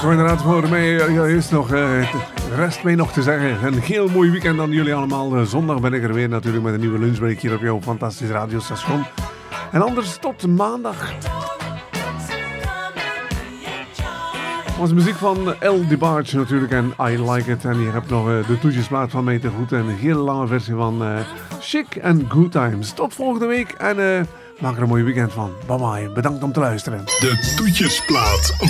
Zo inderdaad voor mij is nog de rest mee nog te zeggen. Een heel mooi weekend aan jullie allemaal. Zondag ben ik er weer natuurlijk met een nieuwe lunchbreak hier op jouw fantastisch radiostation. En anders tot maandag. Was muziek van El DeBarge natuurlijk en I Like It. En hier heb nog de toetjesplaat van mij te goed. En een hele lange versie van Chic and Good Times. Tot volgende week en maak er een mooi weekend van. Bye bye. Bedankt om te luisteren. De toetjesplaat